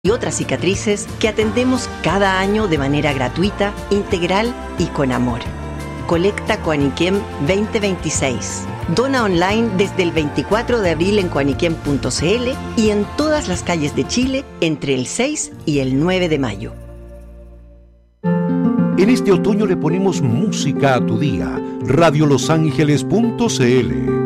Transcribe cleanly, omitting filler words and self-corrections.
y otras cicatrices que atendemos cada año de manera gratuita, integral y con amor. Colecta Coaniquem 2026. Dona online desde el 24 de abril en coaniquem.cl y en todas las calles de Chile entre el 6 y el 9 de mayo. En este otoño le ponemos música a tu día. Radiolosangeles.cl